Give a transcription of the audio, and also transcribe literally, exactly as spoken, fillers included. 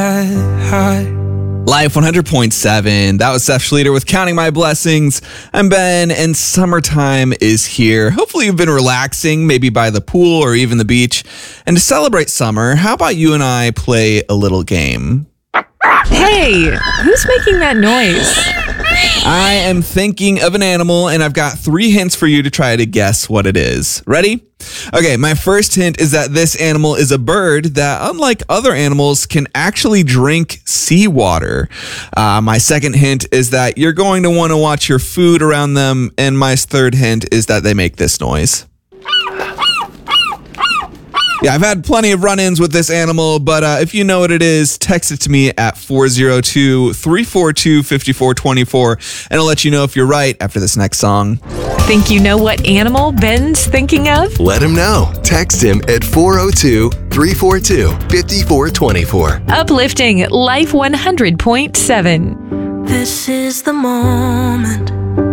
Life one hundred point seven. That was Seth Schleter with Counting My Blessings. I'm Ben, and summertime is here. Hopefully you've been relaxing, maybe by the pool or even the beach. And to celebrate summer, how about you and I play a little game? Hey, who's making that noise? I am thinking of an animal, and I've got three hints for you to try to guess what it is. Ready? Okay, my first hint is that this animal is a bird that, unlike other animals, can actually drink seawater. Uh, my second hint is that you're going to want to watch your food around them, and my third hint is that they make this noise. Yeah, I've had plenty of run-ins with this animal, but uh, if you know what it is, text it to me at four oh two, three four two, five four two four, and I'll let you know if you're right after this next song. Think you know what animal Ben's thinking of? Let him know. Text him at four oh two, three four two, five four two four. Uplifting Life one hundred point seven. This is the moment